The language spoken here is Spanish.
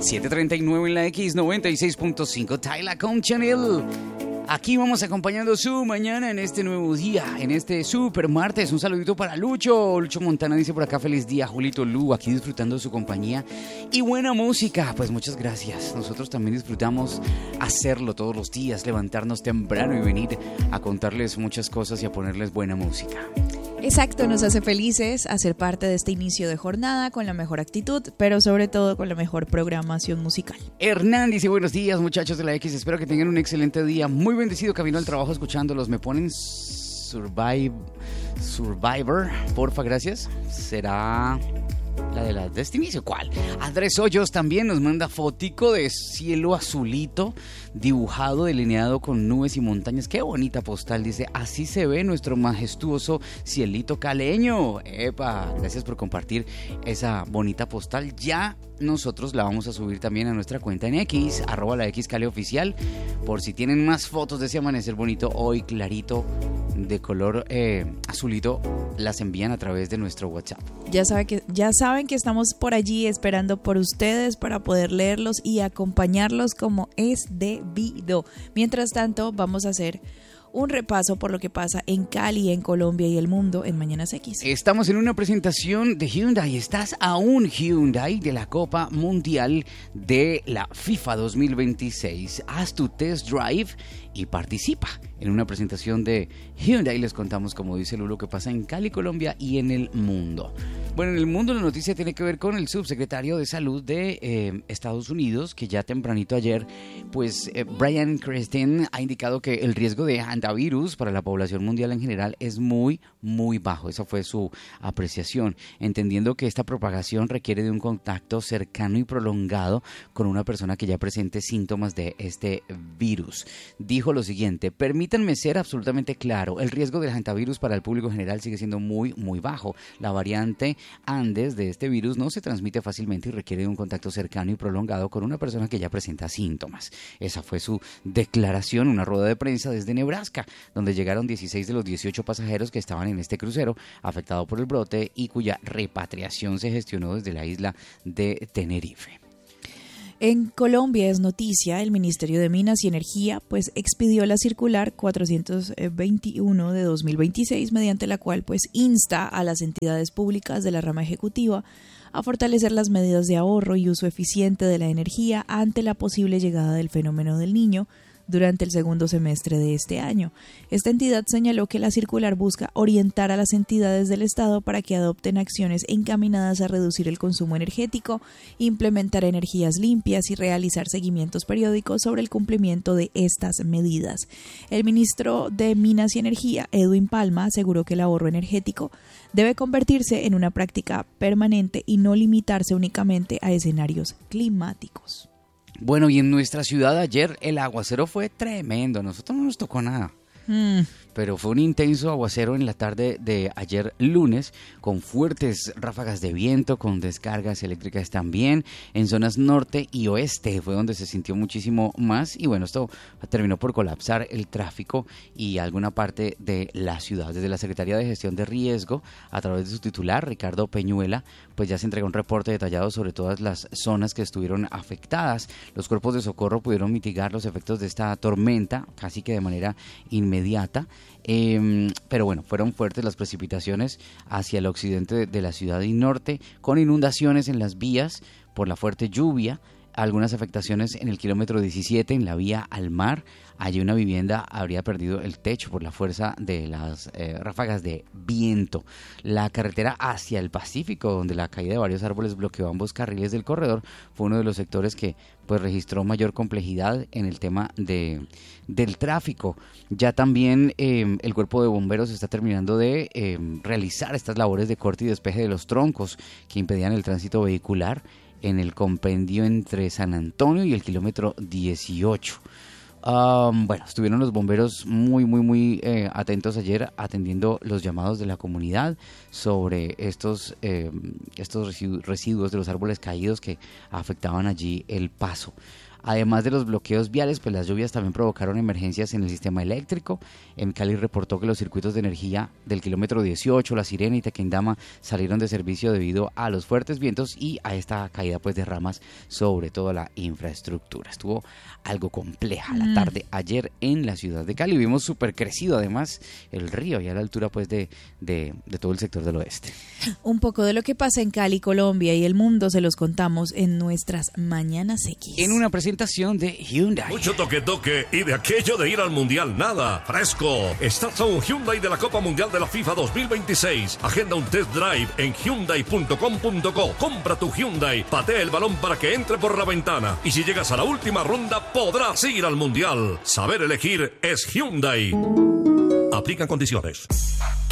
7:39 en la X96.5, Tyler con Chanel. Aquí vamos acompañando su mañana en este nuevo día, en este super martes. Un saludito para Lucho. Lucho Montana dice por acá: feliz día, Julito Lu, aquí disfrutando de su compañía y buena música. Pues muchas gracias. Nosotros también disfrutamos hacerlo todos los días, levantarnos temprano y venir a contarles muchas cosas y a ponerles buena música. Exacto, nos hace felices hacer parte de este inicio de jornada con la mejor actitud, pero sobre todo con la mejor programación musical. Hernán dice: buenos días, muchachos de la X, espero que tengan un excelente día, muy bendecido, camino al trabajo escuchándolos. Me ponen Survivor, porfa, gracias. Será la de la Destiny, ¿cuál? Andrés Hoyos también nos manda fotico de cielo azulito, dibujado, delineado con nubes y montañas. Qué bonita postal, dice: así se ve nuestro majestuoso cielito caleño. Epa, gracias por compartir esa bonita postal. Ya nosotros la vamos a subir también a nuestra cuenta en X, @la XCale oficial, por si tienen más fotos de ese amanecer bonito hoy clarito de color azulito, las envían a través de nuestro WhatsApp. Ya saben que estamos por allí esperando por ustedes para poder leerlos y acompañarlos como es debido. Mientras tanto, vamos a hacer un repaso por lo que pasa en Cali, en Colombia y el mundo en Mañanas X. Estamos en una presentación de Hyundai. Estás a un Hyundai de la Copa Mundial de la FIFA 2026. Haz tu test drive y participa en una presentación de Hyundai. Les contamos, como dice Lu, lo que pasa en Cali, Colombia y en el mundo. Bueno, en el mundo la noticia tiene que ver con el subsecretario de Salud de Estados Unidos, que ya tempranito ayer, pues Brian Christine ha indicado que el riesgo de hantavirus para la población mundial en general es muy, muy bajo. Esa fue su apreciación, entendiendo que esta propagación requiere de un contacto cercano y prolongado con una persona que ya presente síntomas de este virus. Dijo lo siguiente: permítanme ser absolutamente claro, el riesgo del hantavirus para el público general sigue siendo muy, muy bajo. La variante Andes de este virus no se transmite fácilmente y requiere de un contacto cercano y prolongado con una persona que ya presenta síntomas. Esa fue su declaración, una rueda de prensa desde Nebraska, donde llegaron 16 de los 18 pasajeros que estaban en este crucero afectado por el brote y cuya repatriación se gestionó desde la isla de Tenerife. En Colombia es noticia, el Ministerio de Minas y Energía pues expidió la circular 421 de 2026, mediante la cual pues insta a las entidades públicas de la rama ejecutiva a fortalecer las medidas de ahorro y uso eficiente de la energía ante la posible llegada del fenómeno del Niño durante el segundo semestre de este año. Esta entidad señaló que la circular busca orientar a las entidades del Estado para que adopten acciones encaminadas a reducir el consumo energético, implementar energías limpias y realizar seguimientos periódicos sobre el cumplimiento de estas medidas. El ministro de Minas y Energía, Edwin Palma, aseguró que el ahorro energético debe convertirse en una práctica permanente y no limitarse únicamente a escenarios climáticos. Bueno, y en nuestra ciudad ayer el aguacero fue tremendo, a nosotros no nos tocó nada. Pero fue un intenso aguacero en la tarde de ayer lunes, con fuertes ráfagas de viento, con descargas eléctricas también. En zonas norte y oeste fue donde se sintió muchísimo más, y bueno, esto terminó por colapsar el tráfico y alguna parte de la ciudad. Desde la Secretaría de Gestión de Riesgo, a través de su titular, Ricardo Peñuela, pues ya se entregó un reporte detallado sobre todas las zonas que estuvieron afectadas. Los cuerpos de socorro pudieron mitigar los efectos de esta tormenta casi que de manera inmediata. Pero bueno, fueron fuertes las precipitaciones hacia el occidente de la ciudad y norte, con inundaciones en las vías por la fuerte lluvia, algunas afectaciones en el kilómetro 17 en la vía al mar. Allí una vivienda habría perdido el techo por la fuerza de las ráfagas de viento. La carretera hacia el Pacífico, donde la caída de varios árboles bloqueó ambos carriles del corredor, fue uno de los sectores que pues registró mayor complejidad en el tema del tráfico. Ya también el cuerpo de bomberos está terminando de realizar estas labores de corte y despeje de los troncos que impedían el tránsito vehicular en el compendio entre San Antonio y el kilómetro 18. Bueno, estuvieron los bomberos muy atentos ayer, atendiendo los llamados de la comunidad sobre estos residuos de los árboles caídos que afectaban allí el paso. Además de los bloqueos viales, pues las lluvias también provocaron emergencias en el sistema eléctrico. En Cali reportó que los circuitos de energía del kilómetro 18, La Sirena y Tequendama salieron de servicio debido a los fuertes vientos y a esta caída pues de ramas sobre toda la infraestructura. Estuvo algo compleja la tarde ayer en la ciudad de Cali. Vimos súper crecido además el río y a la altura pues de todo el sector del oeste. Un poco de lo que pasa en Cali, Colombia y el mundo se los contamos en nuestras Mañanas X. En una presentación de Hyundai. Mucho toque y de aquello de ir al Mundial nada. Fresco. Estás a un Hyundai de la Copa Mundial de la FIFA 2026. Agenda un test drive en hyundai.com.co. Compra tu Hyundai, patea el balón para que entre por la ventana. Y si llegas a la última ronda, podrás ir al Mundial. Saber elegir es Hyundai. Aplican condiciones.